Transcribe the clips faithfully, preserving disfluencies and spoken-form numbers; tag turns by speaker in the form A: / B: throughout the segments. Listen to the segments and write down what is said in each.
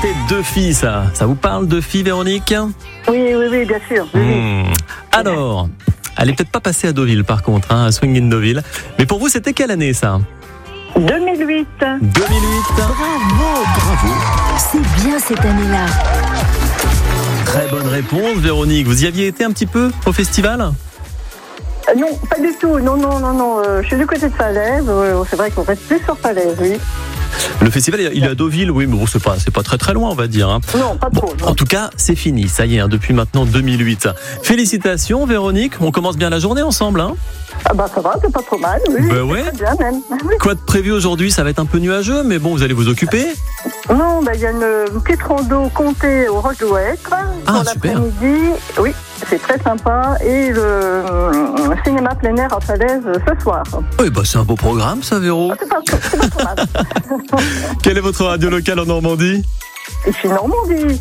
A: C'était Deux filles, ça. Ça vous parle, Deux filles, Véronique ?
B: Oui, oui, oui, bien sûr. Oui,
A: mmh. Alors, elle est peut-être pas passée à Deauville, par contre, hein, à Swing in Deauville. Mais pour vous, c'était quelle année, ça ?
B: deux mille huit.
A: deux mille huit.
C: Bravo, bravo. C'est bien cette année-là.
A: Très bonne réponse, Véronique. Vous y aviez été un petit peu au festival ?
B: Euh, non, pas du tout. Non, non, non, non. Euh, je suis du côté de Falaise. Euh, c'est vrai qu'on reste plus sur Falaise, oui.
A: Le festival, il est à Deauville, oui, mais bon, c'est pas, c'est pas très très loin, on va dire. Hein.
B: Non, pas trop.
A: Bon,
B: non.
A: en tout cas, c'est fini, ça y est, hein, depuis maintenant deux mille huit. Félicitations, Véronique. On commence bien la journée ensemble, hein ?
B: Ah bah ça va, c'est pas trop mal, oui.
A: Ben ouais.
B: Très bien même.
A: Quoi de prévu aujourd'hui ? Ça va être un peu nuageux, mais bon, vous allez vous occuper ?
B: Non, bah il y a une, une pettre rando comptée au Roche d'Ouêtre.
A: Ah,
B: pour
A: super.
B: l'après-midi. Oui, c'est très sympa. Et le euh, cinéma plein air à Falaise ce soir.
A: Oui, bah c'est un beau programme, ça, Véro.
B: Ah, c'est pas, c'est pas trop mal.
A: Quelle est votre radio locale en Normandie ?
B: Et je suis Normandie.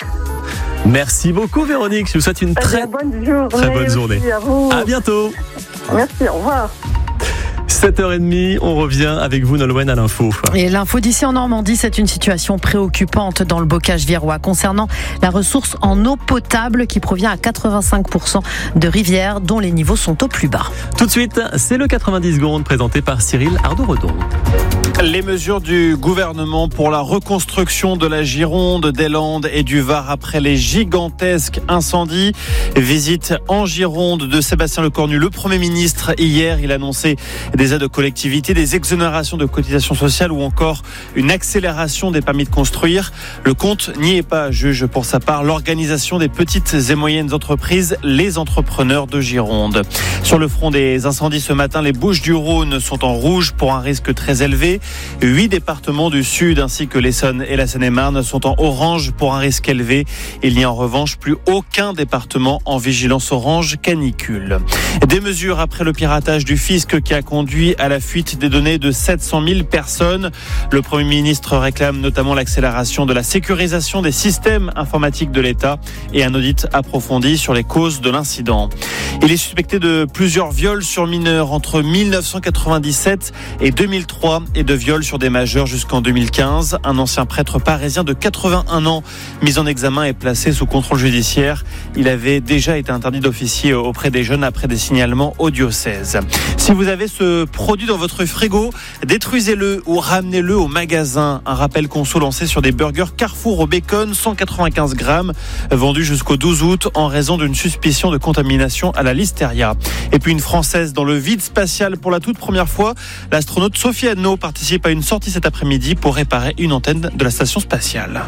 A: Merci beaucoup, Véronique. Je vous souhaite une très,
B: très bonne journée.
A: très bonne journée.
B: À vous.
A: À bientôt.
B: Merci, au revoir.
A: sept heures trente, on revient avec vous, Nolwenn, à l'info.
D: Et l'info d'ici en Normandie, c'est une situation préoccupante dans le bocage virois concernant la ressource en eau potable qui provient à quatre-vingt-cinq pour cent de rivières dont les niveaux sont au plus bas.
A: Tout de suite, c'est le quatre-vingt-dix secondes présenté par Cyril Ardo-Redon.
E: Les mesures du gouvernement pour la reconstruction de la Gironde, des Landes et du Var après les gigantesques incendies. Visite en Gironde de Sébastien Lecornu, le Premier ministre. Hier, il a annoncé des aides aux collectivités, des exonérations de cotisations sociales ou encore une accélération des permis de construire. Le compte n'y est pas, juge pour sa part l'organisation des petites et moyennes entreprises, les entrepreneurs de Gironde. Sur le front des incendies ce matin, les Bouches-du-Rhône sont en rouge pour un risque très élevé. Huit départements du Sud ainsi que l'Essonne et la Seine-et-Marne sont en orange pour un risque élevé. Il n'y a en revanche plus aucun département en vigilance orange canicule. Des mesures après le piratage du fisc qui a conduit à la fuite des données de sept cent mille personnes. Le Premier ministre réclame notamment l'accélération de la sécurisation des systèmes informatiques de l'État et un audit approfondi sur les causes de l'incident. Il est suspecté de plusieurs viols sur mineurs entre mille neuf cent quatre-vingt-dix-sept et deux mille trois et de viols sur des majeurs jusqu'en deux mille quinze. Un ancien prêtre parisien de quatre-vingt-un ans mis en examen et placé sous contrôle judiciaire. Il avait déjà été interdit d'officier auprès des jeunes après des signalements au diocèse. Si vous avez ce produit dans votre frigo, détruisez-le ou ramenez-le au magasin. Un rappel conso lancé sur des burgers Carrefour au bacon, cent quatre-vingt-quinze grammes, vendus jusqu'au douze août en raison d'une suspicion de contamination à la listeria. Et puis une Française dans le vide spatial pour la toute première fois. L'astronaute Sophie Anneau participe à une sortie cet après-midi pour réparer une antenne de la station spatiale.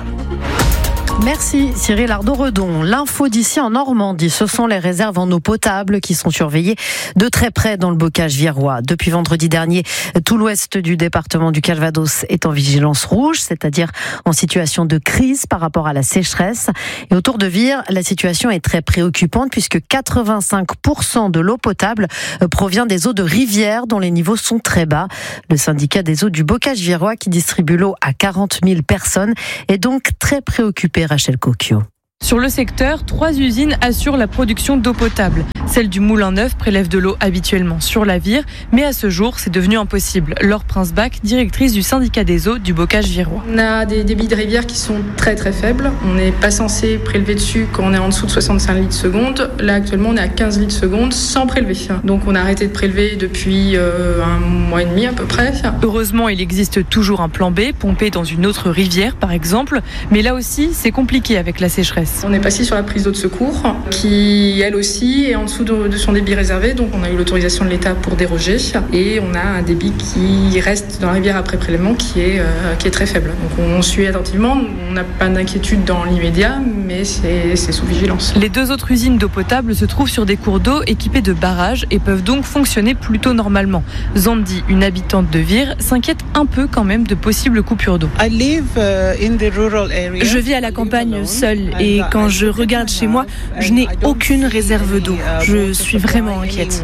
D: Merci Cyril Ardo-Redon. L'info d'ici en Normandie, ce sont les réserves en eau potable qui sont surveillées de très près dans le bocage virois. Depuis vendredi dernier, tout l'ouest du département du Calvados est en vigilance rouge, c'est-à-dire en situation de crise par rapport à la sécheresse. Et autour de Vire, la situation est très préoccupante puisque quatre-vingt-cinq pour cent de l'eau potable provient des eaux de rivières dont les niveaux sont très bas. Le syndicat des eaux du bocage virois qui distribue l'eau à quarante mille personnes est donc très préoccupé. Rachel Cocchio.
F: Sur le secteur, trois usines assurent la production d'eau potable. Celle du Moulin Neuf prélève de l'eau habituellement sur la Vire, mais à ce jour, c'est devenu impossible. Laure Prince-Bach, directrice du syndicat des eaux du bocage virois.
G: On a des débits de rivière qui sont très très faibles. On n'est pas censé prélever dessus quand on est en dessous de soixante-cinq litres seconde. Là, actuellement, on est à quinze litres seconde sans prélever. Donc, on a arrêté de prélever depuis euh, un mois et demi à peu près.
F: Heureusement, il existe toujours un plan B, pompé dans une autre rivière, par exemple. Mais là aussi, c'est compliqué avec la sécheresse.
G: On est passé sur la prise d'eau de secours qui, elle aussi, est en dessous de, de son débit réservé. Donc, on a eu l'autorisation de l'État pour déroger. Et on a un débit qui reste dans la rivière après prélèvement qui est, euh, qui est très faible. Donc, on suit attentivement. On n'a pas d'inquiétude dans l'immédiat, mais c'est, c'est sous vigilance.
F: Les deux autres usines d'eau potable se trouvent sur des cours d'eau équipés de barrages et peuvent donc fonctionner plutôt normalement. Zandi, une habitante de Vire, s'inquiète un peu quand même de possibles coupures d'eau.
H: Je vis à la campagne seule et Et quand je regarde chez moi, je n'ai aucune réserve d'eau. Je suis vraiment inquiète.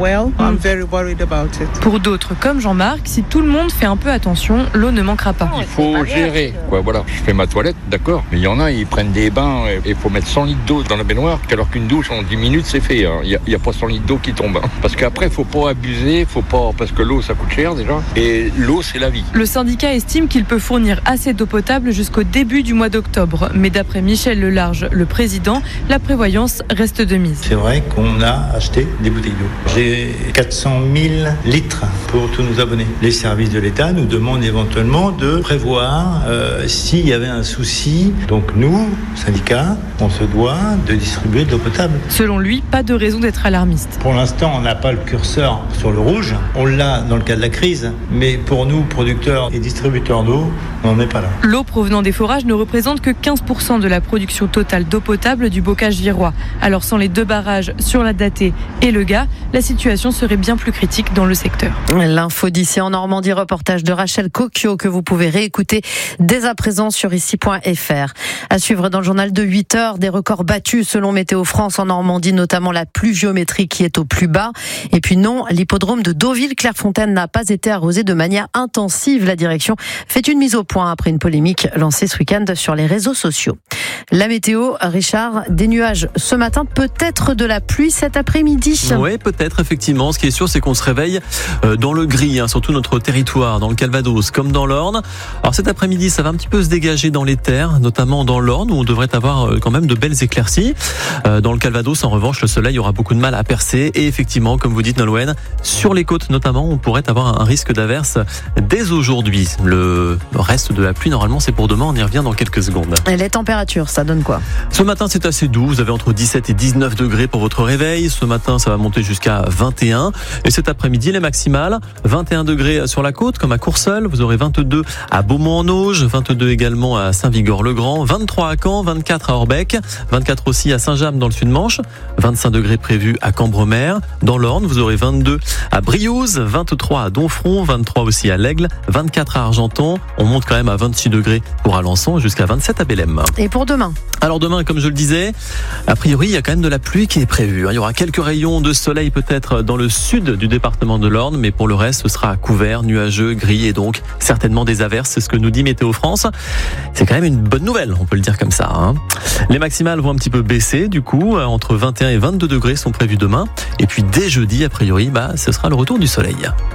F: Pour d'autres, comme Jean-Marc, si tout le monde fait un peu attention, l'eau ne manquera pas.
I: Il faut gérer. Ouais, voilà, je fais ma toilette, d'accord. Mais il y en a, ils prennent des bains et il faut mettre cent litres d'eau dans la baignoire, alors qu'une douche en dix minutes, c'est fait. Hein. Il n'y a, a pas cent litres d'eau qui tombe. Hein. Parce qu'après, il ne faut pas abuser, faut pas, parce que l'eau, ça coûte cher déjà. Et l'eau, c'est la vie.
F: Le syndicat estime qu'il peut fournir assez d'eau potable jusqu'au début du mois d'octobre. Mais d'après Michel Lelarge, le président, la prévoyance reste de mise.
J: C'est vrai qu'on a acheté des bouteilles d'eau. J'ai quatre cent mille litres pour tous nos abonnés. Les services de l'État nous demandent éventuellement de prévoir euh, s'il y avait un souci. Donc nous, syndicats, on se doit de distribuer de l'eau potable.
F: Selon lui, pas de raison d'être alarmiste.
J: Pour l'instant, on n'a pas le curseur sur le rouge. On l'a dans le cas de la crise. Mais pour nous, producteurs et distributeurs d'eau, on n'en est pas là.
F: L'eau provenant des forages ne représente que quinze pour cent de la production totale d'eau potable du bocage virois. Alors sans les deux barrages sur la Datée et le Gard, la situation serait bien plus critique dans le secteur.
D: L'info d'ici en Normandie, reportage de Rachel Cocchio que vous pouvez réécouter dès à présent sur ici point f r. À suivre dans le journal de huit heures, des records battus selon Météo France en Normandie, notamment la pluviométrie qui est au plus bas. Et puis non, l'hippodrome de Deauville-Clairefontaine n'a pas été arrosé de manière intensive. La direction fait une mise au point après une polémique lancée ce week-end sur les réseaux sociaux. La météo, Richard, des nuages ce matin, peut-être de la pluie cet après-midi.
A: Oui, peut-être, effectivement. Ce qui est sûr, c'est qu'on se réveille dans le gris, hein, sur tout notre territoire, dans le Calvados comme dans l'Orne. Alors cet après-midi, ça va un petit peu se dégager dans les terres, notamment dans l'Orne, où on devrait avoir quand même de belles éclaircies. Dans le Calvados, en revanche, le soleil aura beaucoup de mal à percer. Et effectivement, comme vous dites, Nolwenn, sur les côtes notamment, on pourrait avoir un risque d'averse dès aujourd'hui. Le reste de la pluie, normalement, c'est pour demain. On y revient dans quelques secondes.
D: Et les températures, ça donne quoi?
A: Ce matin, c'est assez doux. Vous avez entre dix-sept et dix-neuf degrés pour votre réveil. Ce matin, ça va monter jusqu'à vingt et un. Et cet après-midi, les maximales, vingt et un degrés sur la côte, comme à Courseulles. Vous aurez vingt-deux à Beaumont-en-Auge, vingt-deux également à Saint-Vigor-le-Grand, vingt-trois à Caen, vingt-quatre à Orbec, vingt-quatre aussi à Saint-James dans le Sud-Manche, vingt-cinq degrés prévus à Cambremer. Dans l'Orne, vous aurez vingt-deux à Briouze, vingt-trois à Donfront, vingt-trois aussi à l'Aigle, vingt-quatre à Argenton. On monte quand même à vingt-six degrés pour Alençon, jusqu'à vingt-sept à Bélem.
D: Et pour demain?
A: Alors demain, comme je le disais, a priori, il y a quand même de la pluie qui est prévue. Il y aura quelques rayons de soleil peut-être dans le sud du département de l'Orne, mais pour le reste, ce sera couvert, nuageux, gris et donc certainement des averses. C'est ce que nous dit Météo France. C'est quand même une bonne nouvelle, on peut le dire comme ça. Hein. Les maximales vont un petit peu baisser, du coup, entre vingt et un et vingt-deux degrés sont prévus demain. Et puis dès jeudi, a priori, bah, ce sera le retour du soleil.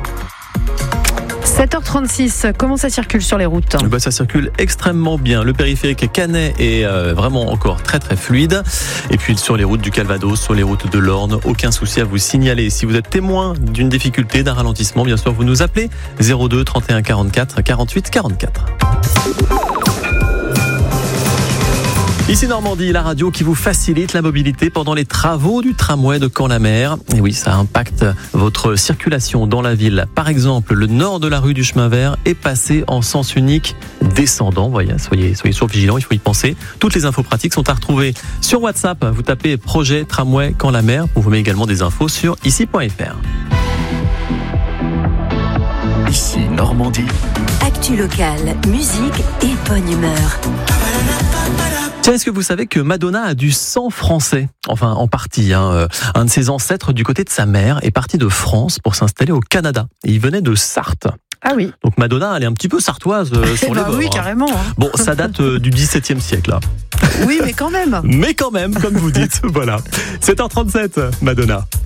D: sept heures trente-six, comment ça circule sur les routes?
A: Bah, ça circule extrêmement bien. Le périphérique Canet est euh, vraiment encore très très fluide. Et puis sur les routes du Calvados, sur les routes de l'Orne, aucun souci à vous signaler. Si vous êtes témoin d'une difficulté, d'un ralentissement, bien sûr, vous nous appelez zéro deux trente et un quarante-quatre quarante-huit quarante-quatre. Ici Normandie, la radio qui vous facilite la mobilité pendant les travaux du tramway de Caen-la-Mer. Et oui, ça impacte votre circulation dans la ville. Par exemple, le nord de la rue du Chemin Vert est passé en sens unique descendant. Voyez, soyez, soyez toujours vigilants, il faut y penser. Toutes les infos pratiques sont à retrouver sur WhatsApp. Vous tapez projet tramway Caen-la-Mer. On vous met également des infos sur ici point f r.
C: Ici Normandie. Actu locale, musique et bonne humeur.
A: Tiens, est-ce que vous savez que Madonna a du sang français? Enfin, en partie. Hein. Un de ses ancêtres du côté de sa mère est parti de France pour s'installer au Canada. Et il venait de Sarthe.
D: Ah oui.
A: Donc Madonna, elle est un petit peu sartoise euh, sur les
D: bah
A: bords.
D: Oui, carrément. Hein.
A: Bon, ça date euh, du dix-septième siècle. Là.
D: Oui, mais quand même.
A: Mais quand même, comme vous dites. Voilà. sept heures trente-sept, Madonna.